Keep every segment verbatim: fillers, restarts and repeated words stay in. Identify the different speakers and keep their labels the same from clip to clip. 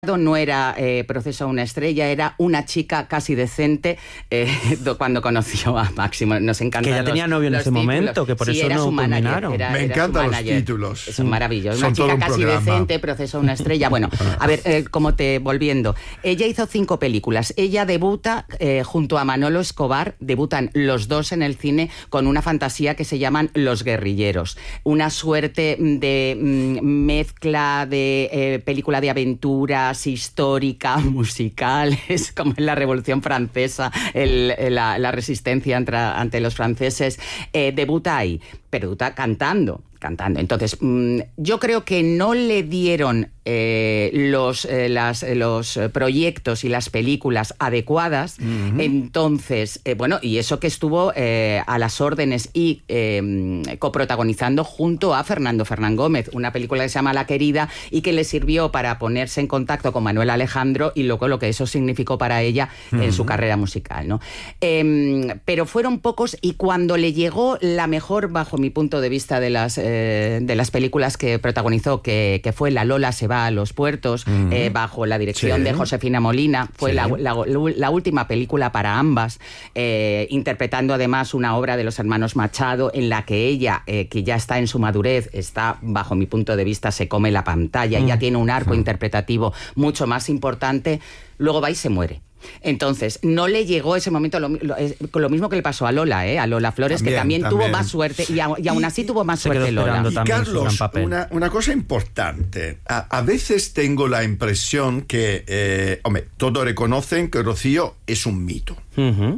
Speaker 1: no era eh, Proceso a una estrella, era una chica casi decente eh, cuando conoció a Máximo. Nos encanta.
Speaker 2: Que ya
Speaker 1: los,
Speaker 2: tenía novio en ese títulos. momento, que por
Speaker 1: sí,
Speaker 2: eso no culminaron.
Speaker 1: Era,
Speaker 3: Me
Speaker 1: era
Speaker 3: encantan los títulos.
Speaker 1: Son maravillosos.
Speaker 3: Son
Speaker 1: Una chica
Speaker 3: un
Speaker 1: casi
Speaker 3: programa.
Speaker 1: decente, Proceso a una estrella. Bueno, a ver, eh, como te volviendo. Ella hizo cinco películas. Ella debuta eh, junto a Manolo Escobar, debutan los dos en el cine con una fantasía que se llaman Los Guerrilleros. Una suerte de mm, mezcla de eh, película de aventuras, histórica, musicales, como en la Revolución Francesa, el, la, la resistencia ante, ante los franceses. Eh, debuta ahí, pero debuta cantando. cantando. Entonces, mmm, yo creo que no le dieron eh, los, eh, las, los proyectos y las películas adecuadas. Uh-huh. Entonces, eh, bueno, y eso que estuvo eh, a las órdenes y eh, coprotagonizando junto a Fernando Fernán Gómez, una película que se llama La Querida y que le sirvió para ponerse en contacto con Manuel Alejandro y luego lo que eso significó para ella uh-huh. en su carrera musical, ¿no? Eh, pero fueron pocos y cuando le llegó la mejor, bajo mi punto de vista, de las eh, de las películas que protagonizó, que, que fue La Lola se va a los puertos, mm. eh, bajo la dirección sí. de Josefina Molina. Fue sí. la, la, la última película para ambas, eh, interpretando además una obra de los hermanos Machado, en la que ella, eh, que ya está en su madurez, está, bajo mi punto de vista, se come la pantalla, mm. ya tiene un arco mm. interpretativo mucho más importante, luego va y se muere. Entonces, no le llegó ese momento lo, lo, lo mismo que le pasó a Lola, ¿eh? a Lola Flores, también, que también, también tuvo más suerte y, a, y aún así y, tuvo más suerte Lola.
Speaker 3: Y Carlos, una, una cosa importante, a, a veces tengo la impresión que, eh, hombre, todos reconocen que Rocío es un mito. Uh-huh.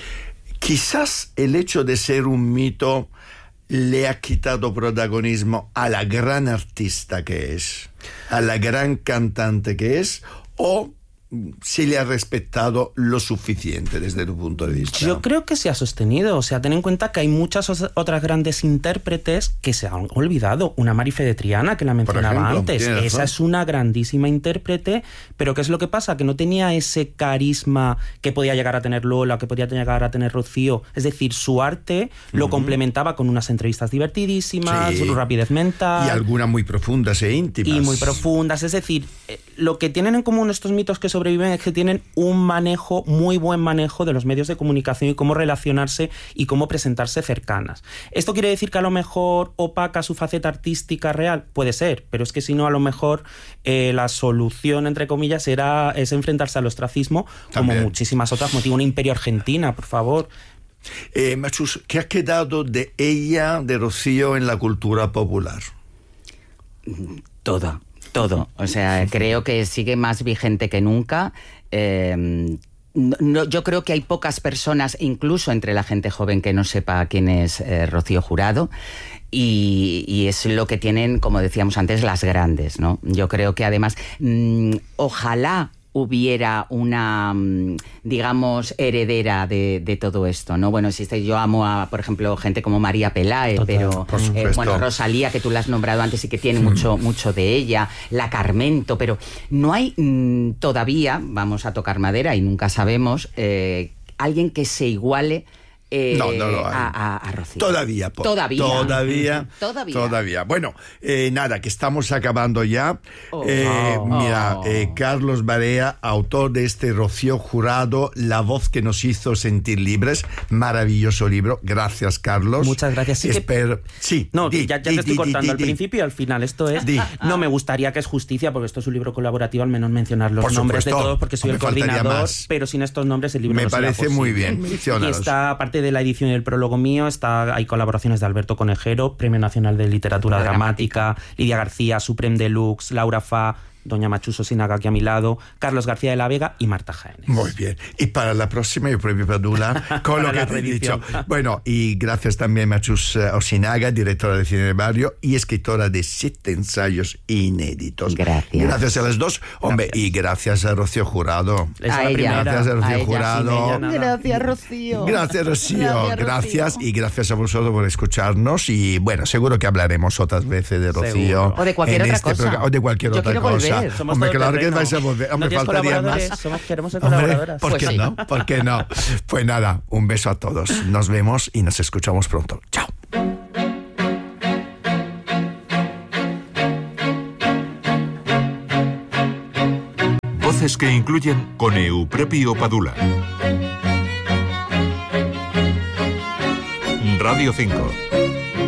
Speaker 3: Quizás el hecho de ser un mito le ha quitado protagonismo a la gran artista que es, a la gran cantante que es, o se le ha respetado lo suficiente desde tu punto de vista.
Speaker 2: Yo creo que se ha sostenido. O sea, ten en cuenta que hay muchas otras grandes intérpretes que se han olvidado. Una Marife de Triana, que la mencionaba ejemplo, antes. Esa es una grandísima intérprete, pero ¿qué es lo que pasa? Que no tenía ese carisma que podía llegar a tener Lola, que podía llegar a tener Rocío. Es decir, su arte lo uh-huh. complementaba con unas entrevistas divertidísimas, sí. su rapidez mental.
Speaker 3: Y algunas muy profundas e íntimas.
Speaker 2: Y muy profundas. Es decir, lo que tienen en común estos mitos que sobreviven es que tienen un manejo, muy buen manejo de los medios de comunicación y cómo relacionarse y cómo presentarse cercanas. ¿Esto quiere decir que a lo mejor opaca su faceta artística real? Puede ser, pero es que si no, a lo mejor eh, la solución, entre comillas, era, es enfrentarse al ostracismo, como También. muchísimas otras. Motivo un Imperio Argentina, por favor.
Speaker 3: Eh, Machus, ¿qué ha quedado de ella, de Rocío, en la cultura popular?
Speaker 1: Toda. Todo, o sea, creo que sigue más vigente que nunca. Eh, no, yo creo que hay pocas personas, incluso entre la gente joven, que no sepa quién es eh, Rocío Jurado. Y, y es lo que tienen, como decíamos antes, las grandes, ¿no? Yo creo que además, mmm, ojalá hubiera una, digamos, heredera de, de todo esto, ¿no? Bueno, existe, yo amo a, por ejemplo, gente como María Peláez, Total, pero eh, bueno, Rosalía, que tú la has nombrado antes y que tiene mm. mucho, mucho de ella, la Carmento, pero no hay mmm, todavía, vamos a tocar madera y nunca sabemos, eh, alguien que se iguale Eh,
Speaker 3: no, no lo hay.
Speaker 1: A, a, a Rocío.
Speaker 3: Todavía, po-
Speaker 1: Todavía.
Speaker 3: Todavía.
Speaker 1: Todavía.
Speaker 3: Todavía. Bueno, eh, nada, que estamos acabando ya.
Speaker 1: Oh.
Speaker 3: Eh,
Speaker 1: Oh.
Speaker 3: Mira, eh, Carlos Barea, autor de este Rocío Jurado, La voz que nos hizo sentir libres. Maravilloso libro. Gracias, Carlos.
Speaker 2: Muchas gracias. Sí,
Speaker 3: Espero...
Speaker 2: que...
Speaker 3: sí
Speaker 2: No,
Speaker 3: di,
Speaker 2: ya, ya
Speaker 3: di,
Speaker 2: te estoy
Speaker 3: di,
Speaker 2: cortando
Speaker 3: di,
Speaker 2: al
Speaker 3: di,
Speaker 2: principio y al final. Esto es...
Speaker 3: Di.
Speaker 2: No me gustaría que es justicia, porque esto es un libro colaborativo, al menos mencionar los
Speaker 3: Por
Speaker 2: nombres
Speaker 3: supuesto.
Speaker 2: de todos, porque soy
Speaker 3: No
Speaker 2: el
Speaker 3: me faltaría
Speaker 2: coordinador,
Speaker 3: más.
Speaker 2: pero sin estos nombres el libro
Speaker 3: Me
Speaker 2: no será
Speaker 3: parece
Speaker 2: posible.
Speaker 3: muy bien.
Speaker 2: Y está, aparte de la edición y el prólogo mío, está hay colaboraciones de Alberto Conejero, Premio Nacional de Literatura
Speaker 1: La
Speaker 2: Dramática,
Speaker 1: Dramática,
Speaker 2: Lidia García, Supreme Deluxe, Laura Fa, Doña Machuso Sinaga aquí a mi lado, Carlos García de la Vega y Marta Jaénes.
Speaker 3: Muy bien. Y para la próxima, el premio Padula, con lo que te he dicho. Bueno, y gracias también a Machus Osinaga, directora de Cine del Barrio y escritora de siete ensayos inéditos.
Speaker 1: Gracias.
Speaker 3: Gracias a las dos. Hombre,
Speaker 2: Gracias.
Speaker 3: y gracias a Rocío Jurado.
Speaker 2: Es
Speaker 1: A
Speaker 2: la
Speaker 1: ella.
Speaker 2: primera.
Speaker 3: Gracias a Rocío
Speaker 1: A ella,
Speaker 3: Jurado.
Speaker 2: sin ella,
Speaker 1: Gracias, Rocío.
Speaker 3: Gracias, Rocío.
Speaker 1: Gracias,
Speaker 3: Gracias,
Speaker 1: Rocío.
Speaker 3: y gracias a vosotros por escucharnos. Y bueno, seguro que hablaremos otras veces de Rocío.
Speaker 2: Seguro.
Speaker 1: O de cualquier
Speaker 3: en
Speaker 1: otra
Speaker 3: este
Speaker 1: cosa.
Speaker 3: programa, o de cualquier
Speaker 1: Yo
Speaker 3: otra
Speaker 1: quiero
Speaker 3: cosa.
Speaker 1: volver.
Speaker 2: Somos
Speaker 3: Hombre,
Speaker 2: todo
Speaker 3: claro que
Speaker 2: terreno.
Speaker 3: vais a volver. Hombre,
Speaker 2: ¿No tienes
Speaker 3: faltaría
Speaker 2: colaboradores?
Speaker 3: más.
Speaker 2: Somos, queremos ser
Speaker 3: Hombre,
Speaker 2: colaboradoras.
Speaker 3: ¿por
Speaker 1: Pues
Speaker 3: qué
Speaker 1: sí.
Speaker 3: no? ¿Por qué no? Pues nada, un beso a todos. Nos vemos y nos escuchamos pronto. Chao.
Speaker 4: Voces que incluyen con Euprepio Padula. Radio cinco.